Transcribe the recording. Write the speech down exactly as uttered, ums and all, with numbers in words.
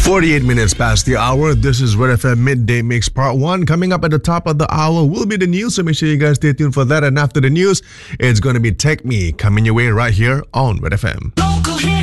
forty-eight minutes past the hour. This is Red F M Midday Mix Part one. Coming up at the top of the hour will be the news, so make sure you guys stay tuned for that. And after the news, it's going to be Take Me coming your way right here on Red F M. Local hit